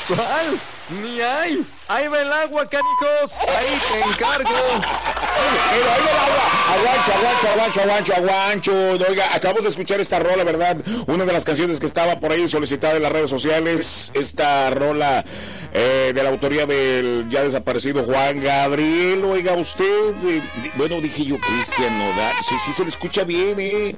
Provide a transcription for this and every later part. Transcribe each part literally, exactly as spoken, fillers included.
¿Cuál? Ni hay. Ahí va el agua, canijos. Ahí te encargo. Pero ahí va el agua. Aguancho, aguancho, aguancho, aguancho, aguancho. Oiga, acabamos de escuchar esta rola, ¿verdad? Una de las canciones que estaba por ahí solicitada en las redes sociales. Esta rola eh, de la autoría del ya desaparecido Juan Gabriel. Oiga, usted. Eh, bueno, dije yo, Cristian Nodal. Sí, sí, se le escucha bien, ¿eh?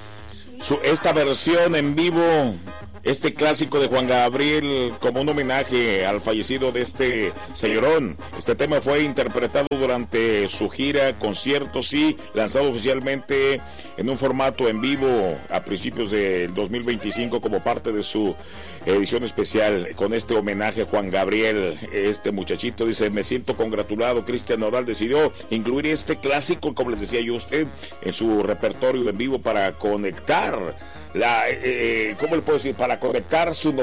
Su, esta versión en vivo, este clásico de Juan Gabriel, como un homenaje al fallecido de este señorón. Este tema fue interpretado durante su gira, conciertos y lanzado oficialmente en un formato en vivo a principios del dos mil veinticinco como parte de su edición especial con este homenaje a Juan Gabriel. Este muchachito dice: me siento congratulado, Cristian Nodal decidió incluir este clásico, como les decía yo a usted, en su repertorio en vivo para conectar la, eh, ¿cómo le puedo decir? Para conectar su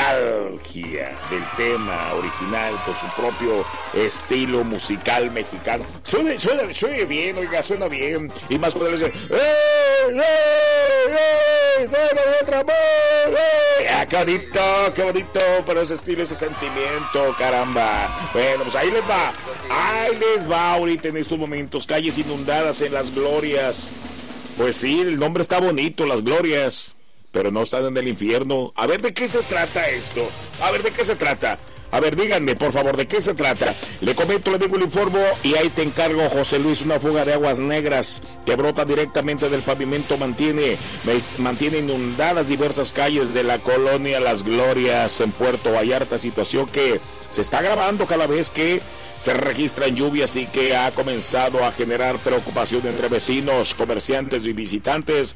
nostalgia del tema original con su propio estilo musical mexicano. Suena, suena, suena bien, oiga, suena bien. Y más cuando le dice: ¡eh, eh, eh! ¡Suena de otra vez! ¡Eh! ¡Ah, qué bonito, qué bonito! Pero ese estilo, ese sentimiento, caramba. Bueno, pues ahí les va. Ahí les va ahorita en estos momentos. Calles inundadas en Las Glorias. Pues sí, el nombre está bonito, Las Glorias, pero no están en el infierno. A ver, ¿de qué se trata esto? A ver, ¿de qué se trata? A ver, díganme, por favor, ¿de qué se trata? Le comento, le digo, le informo, y ahí te encargo, José Luis. Una fuga de aguas negras que brota directamente del pavimento mantiene, mantiene inundadas diversas calles de la colonia Las Glorias en Puerto Vallarta, situación que se está agravando cada vez que se registran lluvias y que ha comenzado a generar preocupación entre vecinos, comerciantes y visitantes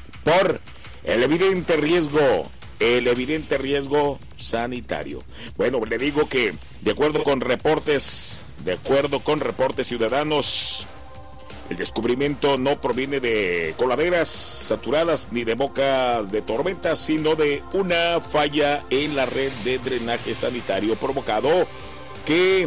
por el evidente riesgo, el evidente riesgo sanitario. Bueno, le digo que de acuerdo con reportes, de acuerdo con reportes ciudadanos, el descubrimiento no proviene de coladeras saturadas ni de bocas de tormentas, sino de una falla en la red de drenaje sanitario provocado que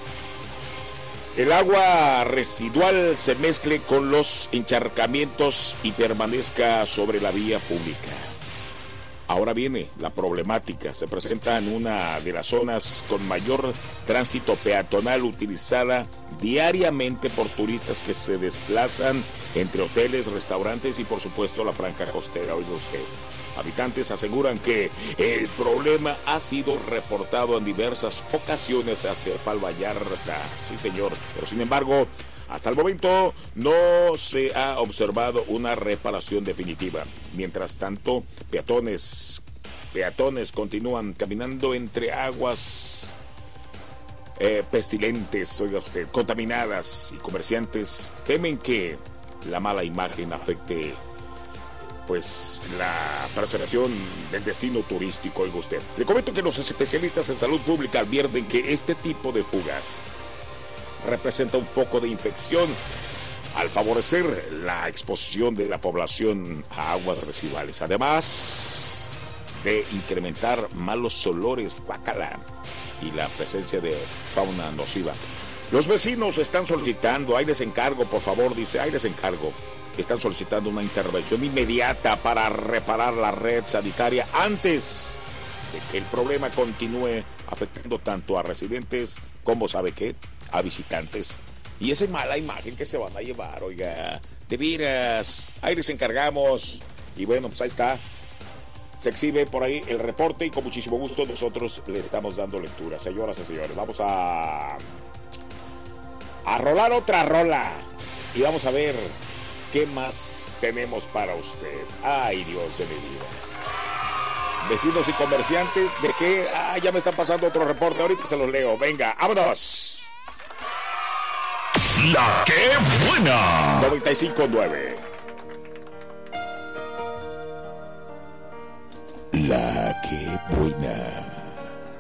el agua residual se mezcle con los encharcamientos y permanezca sobre la vía pública. Ahora viene la problemática. Se presenta en una de las zonas con mayor tránsito peatonal utilizada diariamente por turistas que se desplazan entre hoteles, restaurantes y por supuesto la franja costera. Oiga usted, habitantes aseguran que el problema ha sido reportado en diversas ocasiones hacia Pal Vallarta. Sí, señor, pero sin embargo, hasta el momento no se ha observado una reparación definitiva. Mientras tanto, peatones, peatones continúan caminando entre aguas eh, pestilentes, oiga usted, contaminadas, y comerciantes temen que la mala imagen afecte pues la percepción del destino turístico, oiga usted. Le comento que los especialistas en salud pública advierten que este tipo de fugas representa un foco de infección al favorecer la exposición de la población a aguas residuales, además de incrementar malos olores, guácala, y la presencia de fauna nociva. Los vecinos están solicitando, ahí les encargo, por favor, dice, ahí les encargo, están solicitando una intervención inmediata para reparar la red sanitaria antes de que el problema continúe afectando tanto a residentes como, ¿sabe qué?, a visitantes. Y esa mala imagen que se van a llevar, oiga, de veras, ahí les encargamos. Y bueno, pues ahí está, se exhibe por ahí el reporte y con muchísimo gusto nosotros les estamos dando lectura. Señoras y señores, vamos a a rolar otra rola y vamos a ver qué más tenemos para usted. Ay, Dios de mi vida. Vecinos y comerciantes, ¿de qué? Ah, ya me están pasando otro reporte, ahorita se los leo. Venga, vámonos. La que buena. noventa y cinco punto nueve. La que buena.